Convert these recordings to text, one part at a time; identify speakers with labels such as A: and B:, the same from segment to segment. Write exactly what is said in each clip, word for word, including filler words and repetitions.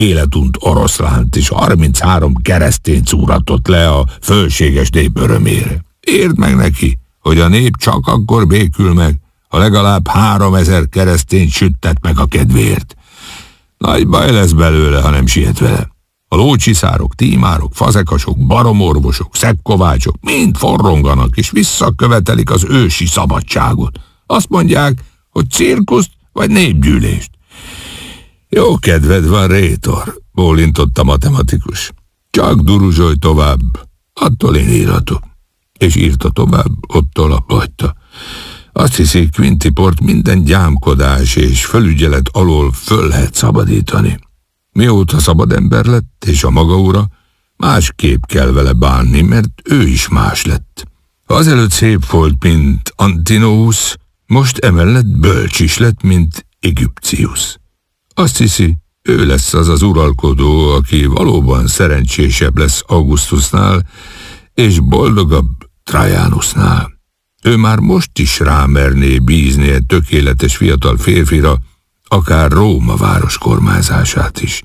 A: életunt oroszlánt és harminchárom keresztény szúratott le a fölséges nép örömére. Érd meg neki, hogy a nép csak akkor békül meg, ha legalább háromezer keresztény süttet meg a kedvéért. Nagy baj lesz belőle, ha nem siet vele. A lócsiszárok, tímárok, fazekasok, baromorvosok, szeppkovácsok mind forronganak, és visszakövetelik az ősi szabadságot. Azt mondják, hogy cirkuszt vagy népgyűlést. Jó kedved van, rétor, bólintott a matematikus. Csak duruzsolj tovább, attól én írhatok. És írta tovább, ottól abba hagyta. Azt hiszi, Quintiport minden gyámkodás és felügyelet alól föl lehet szabadítani. Mióta szabad ember lett, és a maga ura, másképp kell vele bánni, mert ő is más lett. Azelőtt szép volt, mint Antinous, most emellett bölcs is lett, mint Egyptius. Azt hiszi, ő lesz az az uralkodó, aki valóban szerencsésebb lesz Augustusnál, és boldogabb Trajanusnál. Ő már most is rámerné bízni egy tökéletes fiatal férfira, akár Róma város kormányzását is.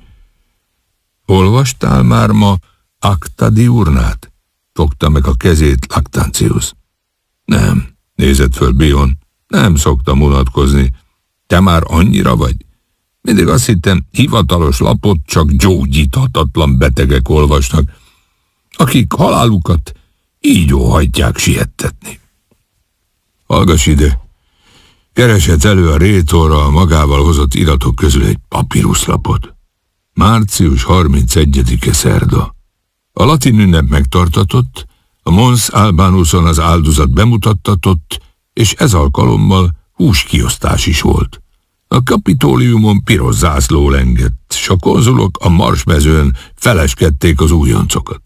A: Olvastál már ma Acta Diurnát? Fogta meg a kezét Lactantius. Nem, nézett föl Bion. Nem szoktam unatkozni. Te már annyira vagy? Mindig azt hittem, hivatalos lapot csak gyógyíthatatlan betegek olvasnak, akik halálukat így óhajtják siettetni. Hallgass ide! Keresett elő a rétorra a magával hozott iratok közül egy papíruszlapot. március harmincegyedike szerda. A latin ünnep megtartatott, a Mons Albanuson az áldozat bemutattatott, és ez alkalommal húskiosztás is volt. A Kapitóliumon piros zászló lengett, s a konzulok a marsmezőn feleskedték az újoncokat.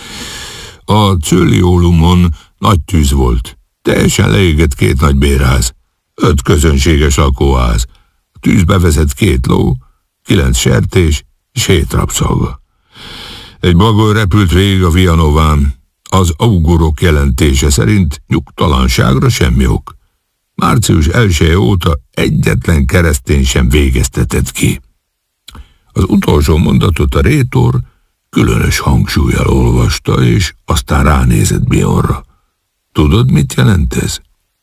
A: A Cöliólumon nagy tűz volt, teljesen leégett két nagy bérház, öt közönséges lakóház, a tűzbe vezet két ló, kilenc sertés és hét rabszolga. Egy bagoly repült végig a Vianován, az augurok jelentése szerint nyugtalanságra semmi ok. Március elseje óta egyetlen keresztény sem végeztetett ki. Az utolsó mondatot a rétor különös hangsúllyal olvasta, és aztán ránézett Bionra. Tudod, mit jelent ez?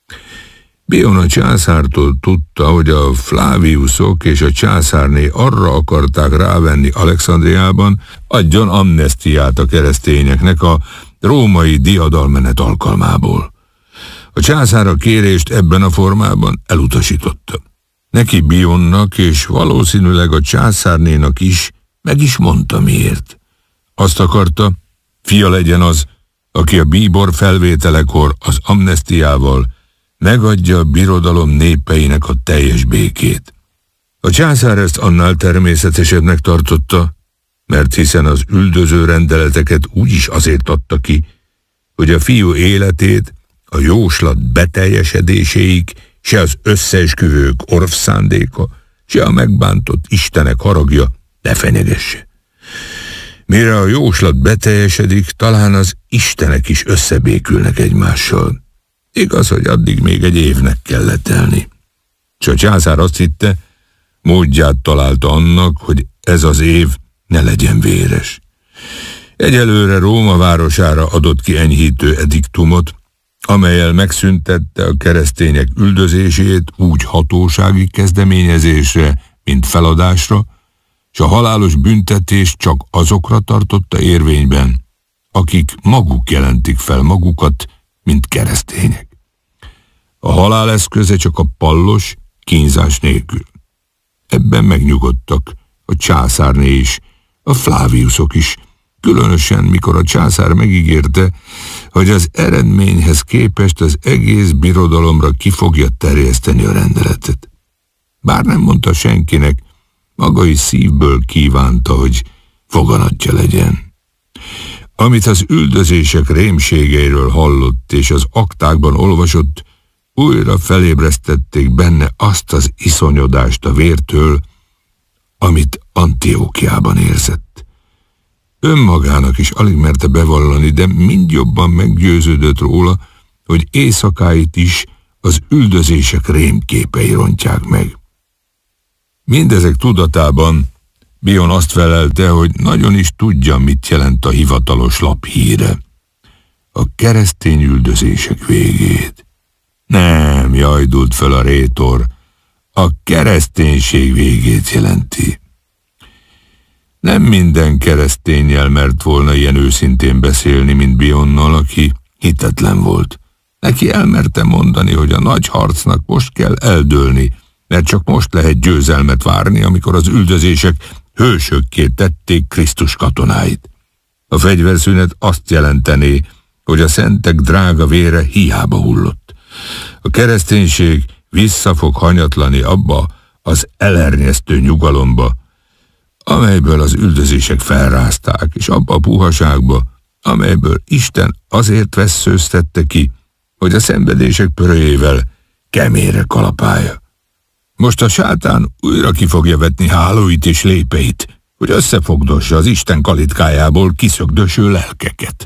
A: Bion a császártól tudta, hogy a Flaviusok és a császárné arra akarták rávenni Alexandriában, adjon amnesztiát a keresztényeknek a római diadalmenet alkalmából. A császár a kérést ebben a formában elutasította. Neki Bionnak és valószínűleg a császárnénak is meg is mondta miért. Azt akarta, fia legyen az, aki a bíbor felvételekor az amnesztiával megadja a birodalom népeinek a teljes békét. A császár ezt annál természetesebbnek tartotta, mert hiszen az üldöző rendeleteket úgyis azért adta ki, hogy a fiú életét a jóslat beteljesedéséig se az összeesküvők orv szándéka, se a megbántott istenek haragja ne fenyegesse. Mire a jóslat beteljesedik, talán az istenek is összebékülnek egymással. Igaz, hogy addig még egy évnek kellett telni. S a császár azt hitte, módját találta annak, hogy ez az év ne legyen véres. Egyelőre Róma városára adott ki enyhítő ediktumot, amellyel megszüntette a keresztények üldözését úgy hatósági kezdeményezésre, mint feladásra, s a halálos büntetést csak azokra tartotta érvényben, akik maguk jelentik fel magukat, mint keresztények. A halál eszköze csak a pallos, kínzás nélkül. Ebben megnyugodtak a császárné is, a Flaviusok is, különösen mikor a császár megígérte, hogy az eredményhez képest az egész birodalomra ki fogja terjeszteni a rendeletet. Bár nem mondta senkinek, maga is szívből kívánta, hogy foganatja legyen. Amit az üldözések rémségeiről hallott és az aktákban olvasott, újra felébresztették benne azt az iszonyodást a vértől, amit Antiókiában érzett. Önmagának is alig merte bevallani, de mind jobban meggyőződött róla, hogy éjszakáit is az üldözések rémképei rontják meg. Mindezek tudatában Bion azt felelte, hogy nagyon is tudja, mit jelent a hivatalos lap híre. A keresztény üldözések végét. Nem, jajdult föl a rétor, a kereszténység végét jelenti. Nem minden kereszténnyel mert volna ilyen őszintén beszélni, mint Bionnal, aki hitetlen volt. Neki elmerte mondani, hogy a nagy harcnak most kell eldőlni, mert csak most lehet győzelmet várni, amikor az üldözések hősökké tették Krisztus katonáit. A fegyverszünet azt jelentené, hogy a szentek drága vére hiába hullott. A kereszténység vissza fog hanyatlani abba az elernyeztő nyugalomba, amelyből az üldözések felrázták, és abba a puhaságba, amelyből Isten azért vesszőztette ki, hogy a szenvedések pörőjével keményre kalapálja. Most a sátán újra ki fogja vetni hálóit és lépeit, hogy összefogdossa az Isten kalitkájából kiszögdöső lelkeket.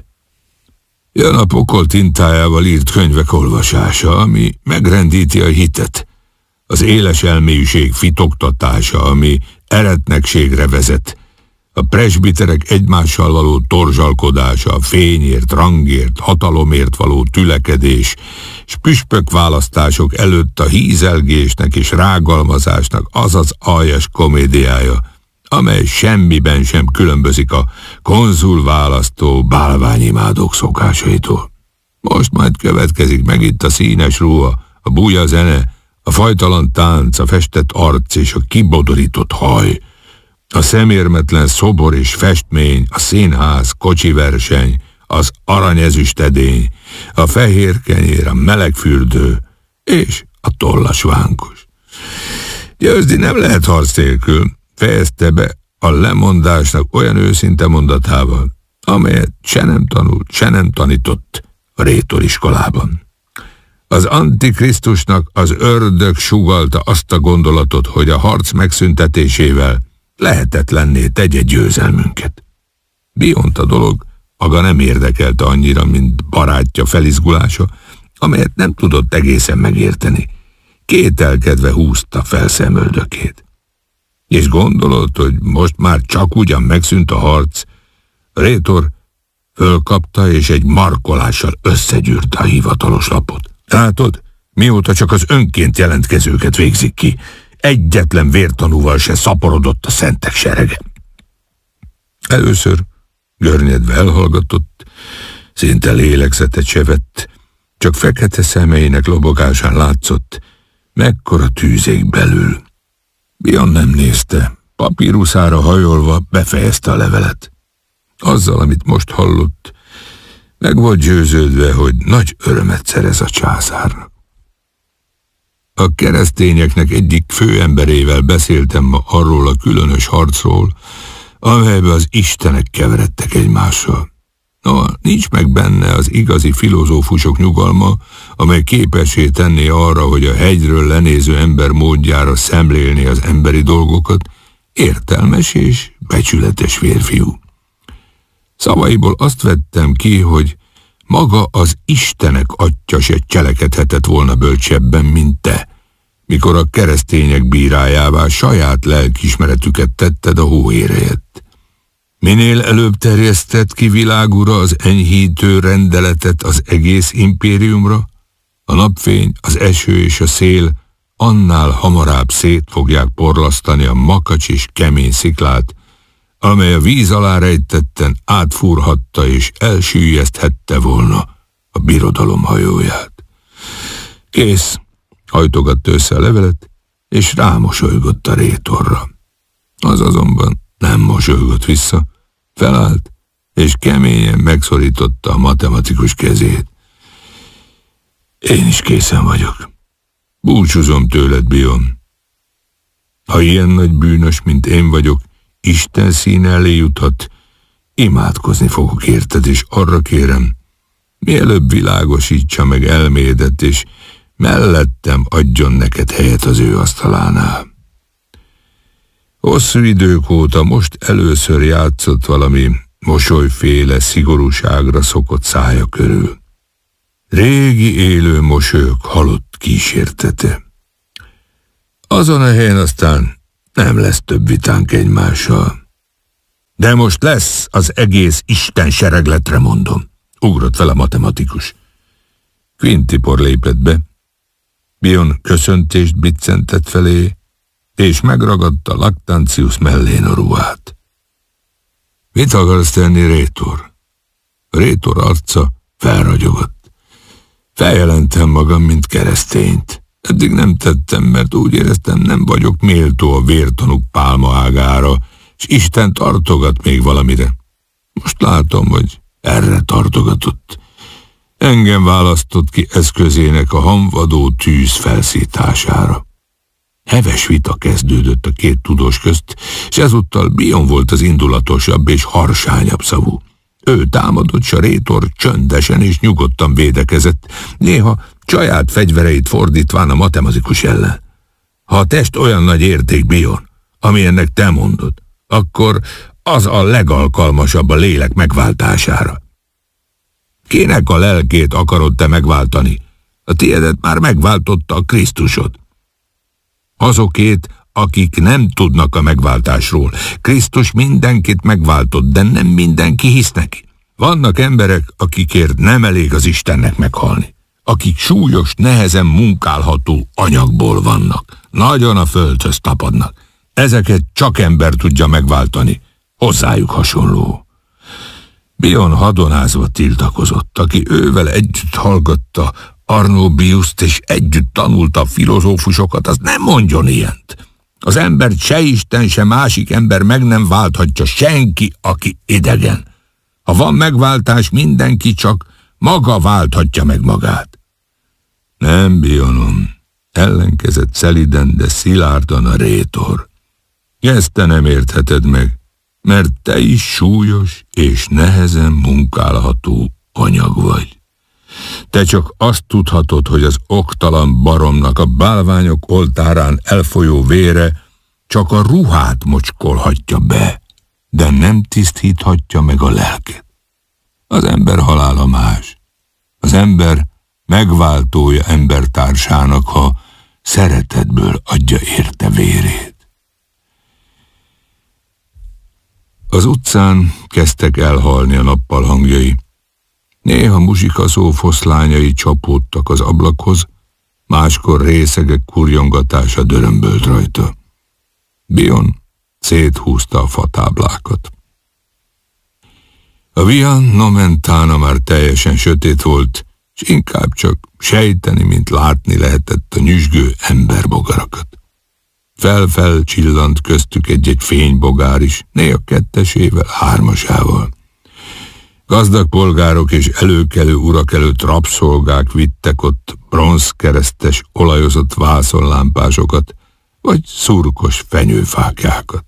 A: Jön a pokol tintájával írt könyvek olvasása, ami megrendíti a hitet, az éles elmélyűség fitoktatása, ami eretnekségre vezet, a presbiterek egymással való torzsalkodása, a fényért, rangért, hatalomért való tülekedés, s püspök választások előtt a hízelgésnek és rágalmazásnak az az aljas komédiája, amely semmiben sem különbözik a konzulválasztó bálványimádók szokásaitól. Most majd következik meg itt a színes ruha, a buja zene, a fajtalan tánc, a festett arc és a kibodorított haj, a szemérmetlen szobor és festmény, a színház, kocsiverseny, az aranyezüstedény, a fehér kenyér, a meleg fürdő és a tollas vánkos. Győzni nem lehet harc nélkül, fejezte be a lemondásnak olyan őszinte mondatával, amelyet se nem tanult, se nem tanított a rétoriskolában. Az Antikrisztusnak az ördög sugallta azt a gondolatot, hogy a harc megszüntetésével lehetetlenné tegye győzelmünket. Biont a dolog maga nem érdekelte annyira, mint barátja felizgulása, amelyet nem tudott egészen megérteni. Kételkedve húzta fel szemöldökét. És gondolod, hogy most már csak ugyan megszűnt a harc, rétor fölkapta és egy markolással összegyűrte a hivatalos lapot. Látod, mióta csak az önként jelentkezőket végzik ki, egyetlen vértanúval se szaporodott a szentek serege. Először görnyedve elhallgatott, szinte lélegzetet se vett, csak fekete szemeinek lobogásán látszott, mekkora tűzék belül. Bion nem nézte, papíruszára hajolva befejezte a levelet. Azzal, amit most hallott, meg volt győződve, hogy nagy örömet szerez a császárnak. A keresztényeknek egyik főemberével beszéltem ma arról a különös harcról, amelybe az istenek keveredtek egymással. No, nincs meg benne az igazi filozófusok nyugalma, amely képessé tenné arra, hogy a hegyről lenéző ember módjára szemlélni az emberi dolgokat, értelmes és becsületes férfiú. Szavaiból azt vettem ki, hogy maga az istenek atya se cselekedhetett volna bölcsebben, mint te, mikor a keresztények bírájává saját lelkiismeretüket tetted a hóhéjelyett. Minél előbb terjesztett ki világúra az enyhítő rendeletet az egész impériumra, a napfény, az eső és a szél annál hamarabb szét fogják porlasztani a makacs és kemény sziklát, amely a víz alá rejtetten átfúrhatta és elsüllyeszthette volna a birodalom hajóját. Kész, hajtogatta össze a levelet, és rámosolygott a rétorra. Az azonban nem mosolygott vissza, felállt, és keményen megszorította a matematikus kezét. Én is készen vagyok. Búcsúzom tőled, Bion. Ha ilyen nagy bűnös, mint én vagyok, Isten színe elé juthat, imádkozni fogok érted, és arra kérem, mielőbb világosítsa meg elmédet, és mellettem adjon neked helyet az ő asztalánál. Hosszú idők óta most először játszott valami mosolyféle szigorúságra szokott szája körül. Régi élő mosolyok halott kísértete. Azon a helyen aztán nem lesz több vitánk egymással. De most lesz, az egész Isten seregletre mondom, ugrott fel a matematikus. Quintipor lépett be. Bion köszöntést biccentett felé, és megragadta Lactantius mellén a ruhát. Mit akarsz tenni, Rétor? Rétor arca felragyogott. Feljelentem magam, mint keresztényt. Eddig nem tettem, mert úgy éreztem, nem vagyok méltó a vértanúk pálmaágára, és Isten tartogat még valamire. Most látom, hogy erre tartogatott. Engem választott ki eszközének a hamvadó tűz felszítására. Heves vita kezdődött a két tudós közt, és ezúttal Bion volt az indulatosabb és harsányabb szavú. Ő támadott, s a Rétor csöndesen és nyugodtan védekezett, néha saját fegyvereit fordítván a matematikus ellen. Ha a test olyan nagy érték, Bion, amilyennek te mondod, akkor az a legalkalmasabb a lélek megváltására. Kinek a lelkét akarod te megváltani? A tiédet már megváltotta a Krisztusod. Azokét, akik nem tudnak a megváltásról. Krisztus mindenkit megváltott, de nem mindenki hisz neki. Vannak emberek, akikért nem elég az Istennek meghalni. Akik súlyos, nehezen munkálható anyagból vannak. Nagyon a földhöz tapadnak. Ezeket csak ember tudja megváltani. Hozzájuk hasonló. Bion hadonázva tiltakozott, aki ővel együtt hallgatta Arnobiuszt és együtt tanulta a filozófusokat, az nem mondjon ilyent. Az embert se Isten, se másik ember meg nem válthatja senki, aki idegen. Ha van megváltás, mindenki csak maga válthatja meg magát. Nem, Bionom, ellenkezett szeliden, de szilárdan a Rétor. Ezt te nem értheted meg, mert te is súlyos és nehezen munkálható anyag vagy. Te csak azt tudhatod, hogy az oktalan baromnak a bálványok oltárán elfolyó vére csak a ruhát mocskolhatja be, de nem tisztíthatja meg a lelket. Az ember halála más. Az ember megváltója embertársának, ha szeretetből adja érte vérét. Az utcán kezdtek elhalni a nappal hangjai. Néha muzsikazó foszlányai csapódtak az ablakhoz, máskor részegek kurjongatása dörömbölt rajta. Bion széthúzta a fatáblákat. A Via Nomentana már teljesen sötét volt, és inkább csak sejteni, mint látni lehetett a nyüzsgő emberbogarakat. Fel-fel csillant köztük egy-egy fénybogár is, néha kettesével, hármasával. Gazdag polgárok és előkelő urak előtt rabszolgák vittek ott bronzkeresztes, olajozott vászonlámpásokat, vagy szurkos fenyőfákjákat.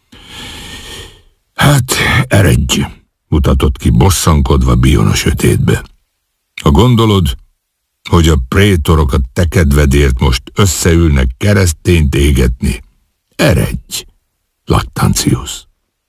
A: Hát, eredj, mutatott ki bosszankodva Bion a sötétbe. Ha gondolod, hogy a prétorok a te kedvedért most összeülnek keresztényt égetni, eredj, Lactantius.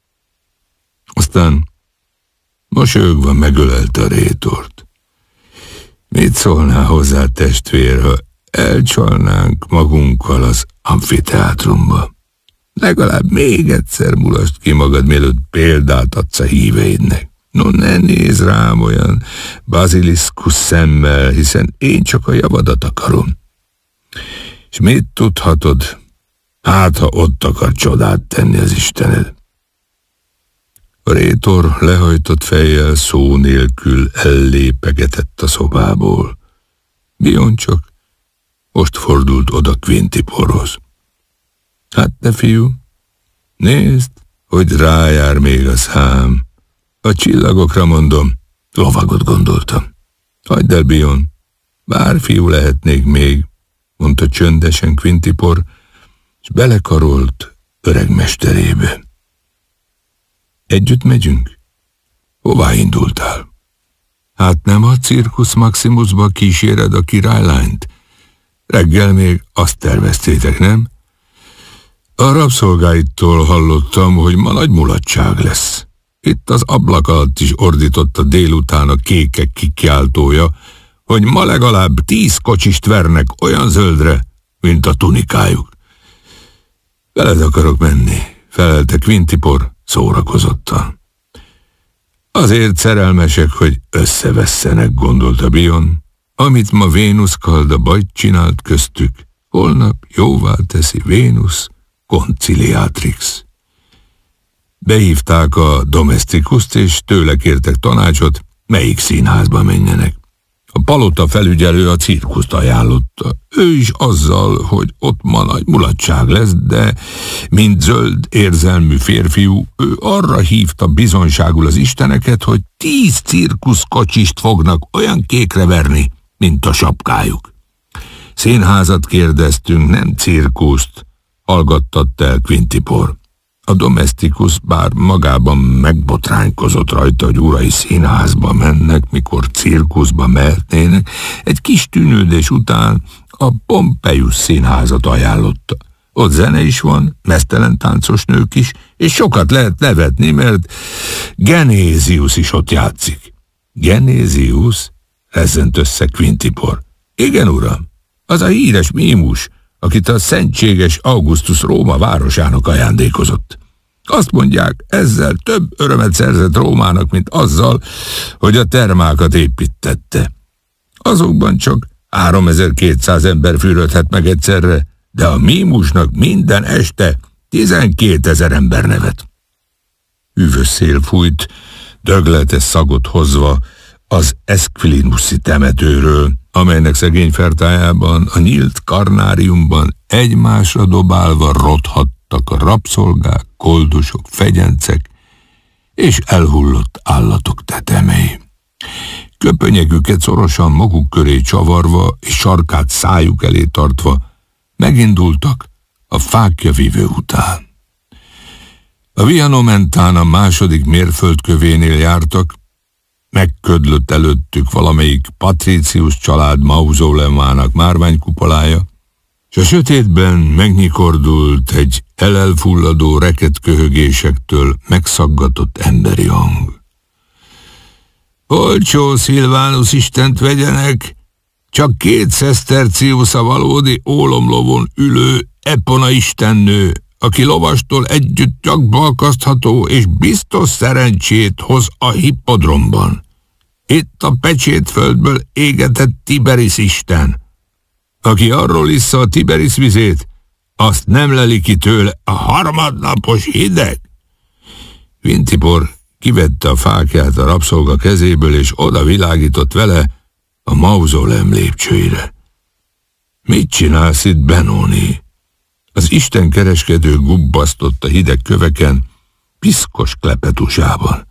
A: Aztán mosolyogva megölelte a Rétort. Mit szólnál hozzá, testvér, ha elcsalnánk magunkkal az amfiteátrumba? Legalább még egyszer mulasd ki magad, mielőtt példát adsz a híveidnek. No, ne nézz rám olyan baziliszkusz szemmel, hiszen én csak a javadat akarom. És mit tudhatod? Hát, ha ott akar csodát tenni az Istened. A Rétor lehajtott fejjel szó nélkül ellépegetett a szobából. Bion csak most fordult oda Quintiporhoz. Hát te, fiú, nézd, hogy rájár még a szám. A csillagokra mondom, lovagot gondoltam. Hagyd el, Bion, bár fiú lehetnék még, mondta csöndesen Quintipor, és belekarolt öreg mesterébe. Együtt megyünk? Hová indultál? Hát nem a Circus Maximusba kíséred a királylányt? Reggel még azt terveztétek, nem? A rabszolgáittól hallottam, hogy ma nagy mulatság lesz. Itt az ablak alatt is ordította délután a kékek kikiáltója, hogy ma legalább tíz kocsist vernek olyan zöldre, mint a tunikájuk. Veled akarok menni, felelte Quintipor szórakozottan. Azért szerelmesek, hogy összevesszenek, gondolta Bion. Amit ma Vénusz Kalda bajt csinált köztük, holnap jóvá teszi Vénusz Conciliatrix. Behívták a domesticust, és tőle kértek tanácsot, melyik színházba menjenek. A palota felügyelő a cirkuszt ajánlotta. Ő is azzal, hogy ott ma nagy mulatság lesz, de mint zöld érzelmű férfiú, ő arra hívta bizonyságul az isteneket, hogy tíz cirkuszkocsist fognak olyan kékre verni, mint a sapkájuk. Színházat kérdeztünk, nem cirkuszt, hallgattatta el Quintipor. A domesticus bár magában megbotránkozott rajta, hogy urai színházba mennek, mikor cirkuszba mehetnének, egy kis tűnődés után a Pompeius színházat ajánlotta. Ott zene is van, meztelen táncos nők is, és sokat lehet nevetni, mert Genézius is ott játszik. Genézius? Rezzent össze Quintipor. Igen, uram, az a híres mímus, akit a szentséges Augustus Róma városának ajándékozott. Azt mondják, ezzel több örömet szerzett Rómának, mint azzal, hogy a termákat építette. Azokban csak háromezer-kétszáz ember fürödhet meg egyszerre, de a mímusnak minden este tizenkétezer ember nevet. Üvös szél fújt, dögletes szagot hozva az Esquilinuszi temetőről, amelynek szegény fertájában, a nyílt karnáriumban egymásra dobálva rothattak a rabszolgák, koldusok, fegyencek és elhullott állatok tetemei. Köpönyegüket szorosan maguk köré csavarva és sarkát szájuk elé tartva megindultak a fákjavívő után. A Via Nomentana második mérföldkövénél jártak, megködlött előttük valamelyik patrícius család mauzóleumának márványkupolája, és a sötétben megnyikordult egy elelfulladó reketköhögésektől megszaggatott emberi hang. Olcsó Szilvánus istent vegyenek, csak két szeszterciusz a valódi ólomlovon ülő Epona istennő, aki lovastól együtt gyakba akasztható és biztos szerencsét hoz a hippodromban. Itt a pecsétföldből égetett Tiberis isten. Aki arról issza a Tiberis vizét, azt nem leli ki tőle a harmadnapos hideg. Quintipor kivette a fákját a rabszolga kezéből, és oda világított vele a mauzóleum lépcsőire. Mit csinálsz itt, Benoni? Az istenkereskedő gubbasztott a hideg köveken, piszkos klepetusában.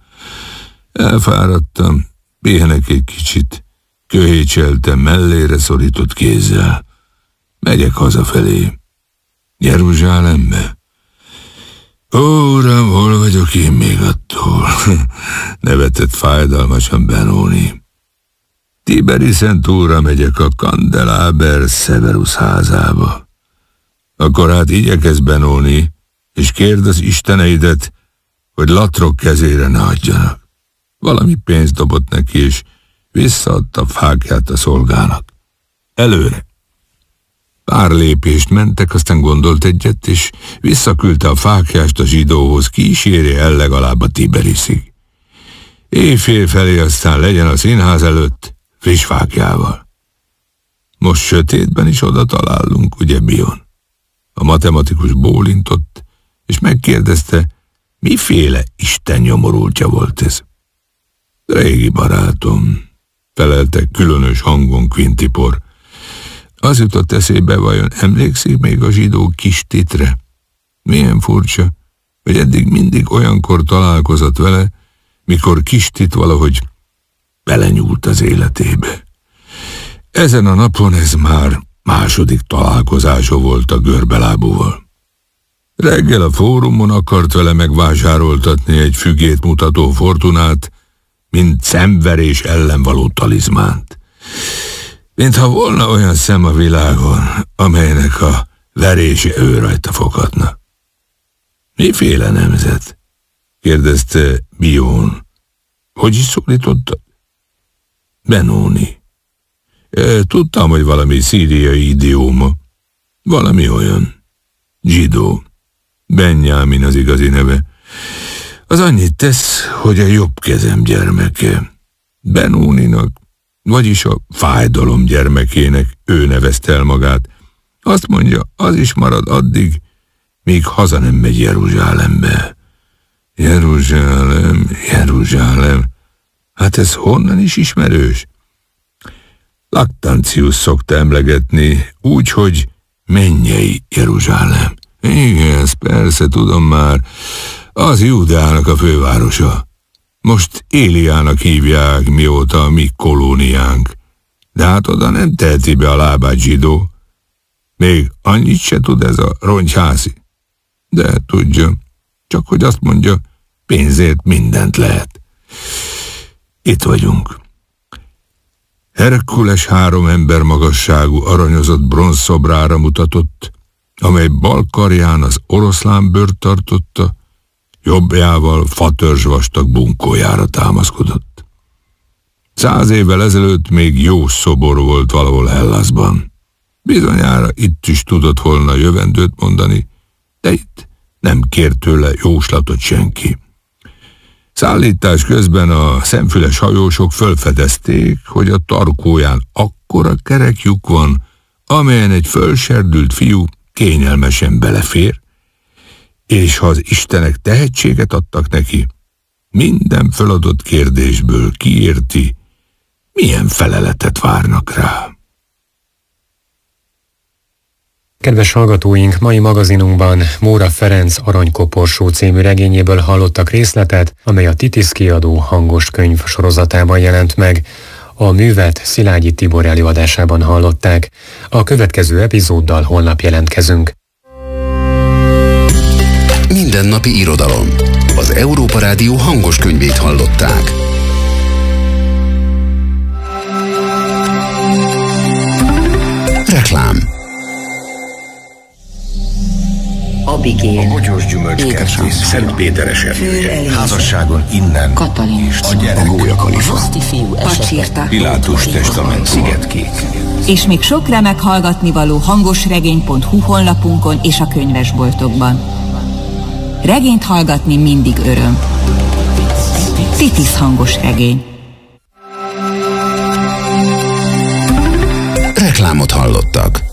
A: Elfáradtam, pihenek egy kicsit, köhécseltem mellére szorított kézzel. Megyek hazafelé. Jeruzsálembe? Ó, uram, hol vagyok én még attól? Nevetett fájdalmasan Benoni. Tiberisen-túlra megyek a Candelabro Severus házába. Akkor hát igyekezz, Benoni, és kérd az isteneidet, hogy latrok kezére ne adjanak. Valami pénzt dobott neki, és visszaadta a fákját a szolgának. Előre. Pár lépést mentek, aztán gondolt egyet, és visszaküldte a fákjást a zsidóhoz, kísérje el legalább a Tiberisig. Éjfél felé aztán legyen a színház előtt friss fákjával. Most sötétben is oda találunk, ugye, Bion? A matematikus bólintott, és megkérdezte, miféle isten nyomorultja volt ez. Régi barátom, felelte különös hangon Quintipor. Az jutott eszébe, vajon emlékszik még a zsidó kis titre? Milyen furcsa, hogy eddig mindig olyankor találkozott vele, mikor kis tit valahogy belenyúlt az életébe. Ezen a napon ez már második találkozása volt a görbelábúval. Reggel a fórumon akart vele megvásároltatni egy fügét mutató fortunát, mint szemverés ellen való talizmánt. Mintha volna olyan szem a világon, amelynek a verése ő rajta foghatna. Miféle nemzet? Kérdezte Bion. Hogy is szólítottad? Benoni. Tudtam, hogy valami szíriai idióma. Valami olyan. Zsidó. Benyámin az igazi neve. Az annyit tesz, hogy a jobb kezem gyermeke. Benóninak, vagyis a fájdalom gyermekének ő nevezte el magát. Azt mondja, az is marad addig, míg haza nem megy Jeruzsálembe. Jeruzsálem, Jeruzsálem. Hát ez honnan is ismerős? Lactantius szokta emlegetni, úgy, hogy mennyei Jeruzsálem. Igen, ezt persze tudom már, az Júdeának a fővárosa. Most Éliának hívják, mióta a mi kolóniánk. De hát oda nem teheti be a lábát zsidó. Még annyit se tud ez a rongyházi. De tudja, csak hogy azt mondja, pénzért mindent lehet. Itt vagyunk. Herkules három ember magasságú aranyozott bronzszobrára mutatott, amely bal karján az oroszlánbőrt tartotta, jobbjával fatörzs vastag bunkójára támaszkodott. Száz évvel ezelőtt még jó szobor volt valahol Hellaszban. Bizonyára itt is tudott volna jövendőt mondani, de itt nem kért tőle jóslatot senki. Szállítás közben a szemfüles hajósok fölfedezték, hogy a tarkóján akkora kerek lyuk van, amelyen egy fölserdült fiú kényelmesen belefér, és ha az istenek tehetséget adtak neki, minden feladott kérdésből kiérti, milyen feleletet várnak rá.
B: Kedves hallgatóink, mai magazinunkban Móra Ferenc Aranykoporsó című regényéből hallottak részletet, amely a Titisz kiadó hangos könyv sorozatában jelent meg. A művet Szilágyi Tibor előadásában hallották. A következő epizóddal holnap jelentkezünk.
C: Mindennapi irodalom. Az Európa Rádió hangos könyvét hallották. Reklám.
D: Abigail,
E: a bogyós gyümölcskertész, Szent Péter esernyője, házasságon innen,
D: Katalin,
E: a gyerek,
D: a Gólyakalifa, Pacsirta,
E: Pilátus testament, Szigetkék.
F: És még sok remek hallgatnivaló hangosregény pont hu honlapunkon és a könyvesboltokban. Regényt hallgatni mindig öröm. Titisz hangos regény.
C: Reklámot hallottak.